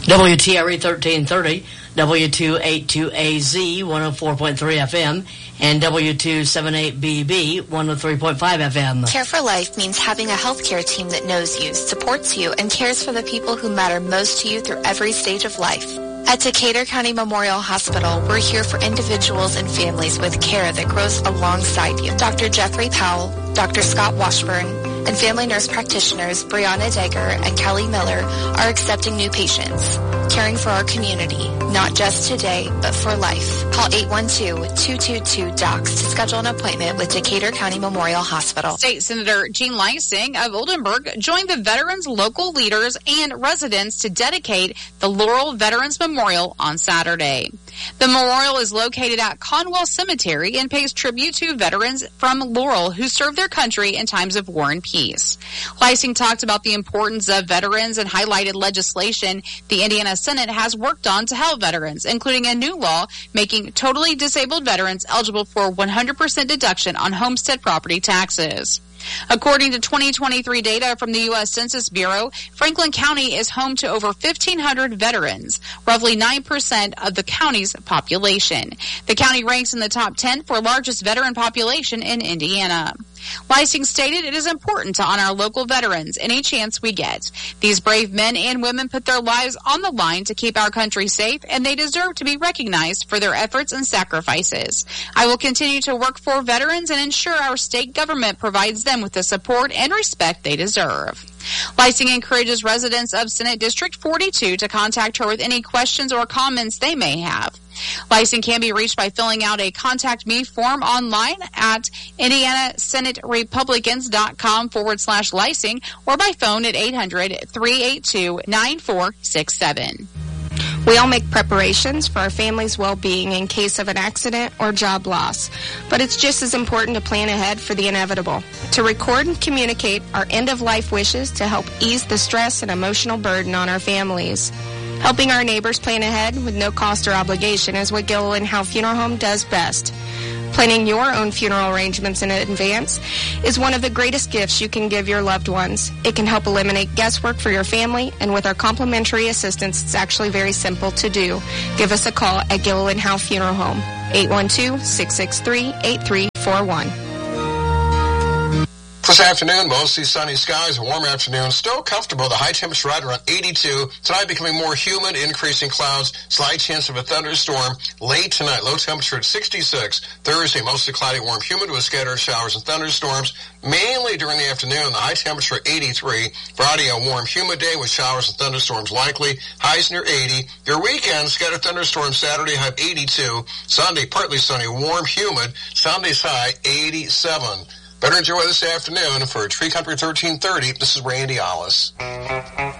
WTRE 1330, W282AZ 104.3 FM, and W278BB 103.5 FM. Care for Life means having a healthcare team that knows you, supports you, and cares for the people who matter most to you through every stage of life. At Decatur County Memorial Hospital, we're here for individuals and families with care that grows alongside you. Dr. Jeffrey Powell, Dr. Scott Washburn, and family nurse practitioners Brianna Degger and Kelly Miller are accepting new patients, caring for our community, not just today, but for life. Call 812-222-DOCS to schedule an appointment with Decatur County Memorial Hospital. State Senator Jean Leising of Oldenburg joined the veterans, local leaders, and residents to dedicate the Laurel Veterans Memorial on Saturday. The memorial is located at Conwell Cemetery and pays tribute to veterans from Laurel who served their country in times of war and peace. Leising talked about the importance of veterans and highlighted legislation the Indiana Senate has worked on to help veterans, including a new law making totally disabled veterans eligible for 100% deduction on homestead property taxes. According to 2023 data from the U.S. Census Bureau, Franklin County is home to over 1,500 veterans, roughly 9% of the county's population. The county ranks in the top 10 for largest veteran population in Indiana. Leising stated it is important to honor local veterans any chance we get. These brave men and women put their lives on the line to keep our country safe, and they deserve to be recognized for their efforts and sacrifices. I will continue to work for veterans and ensure our state government provides them with the support and respect they deserve. Leising encourages residents of Senate District 42 to contact her with any questions or comments they may have. Leising can be reached by filling out a Contact Me form online at IndianaSenateRepublicans.com/Leising or by phone at 800-382-9467. We all make preparations for our family's well-being in case of an accident or job loss, but it's just as important to plan ahead for the inevitable, to record and communicate our end-of-life wishes to help ease the stress and emotional burden on our families. Helping our neighbors plan ahead with no cost or obligation is what Gilliland Howe Funeral Home does best. Planning your own funeral arrangements in advance is one of the greatest gifts you can give your loved ones. It can help eliminate guesswork for your family, and with our complimentary assistance, it's actually very simple to do. Give us a call at Gilliland Howe Funeral Home, 812-663-8341. This afternoon, mostly sunny skies, a warm afternoon, still comfortable. The high temperature right around 82. Tonight becoming more humid, increasing clouds, slight chance of a thunderstorm. Late tonight, low temperature at 66. Thursday, mostly cloudy, warm, humid with scattered showers and thunderstorms. Mainly during the afternoon, the high temperature 83. Friday, a warm, humid day with showers and thunderstorms likely. Highs near 80. Your weekend, scattered thunderstorms Saturday, high 82. Sunday, partly sunny, warm, humid. Sunday's high 87. Better enjoy this afternoon. For Tree Country 1330, this is Randy Ollis.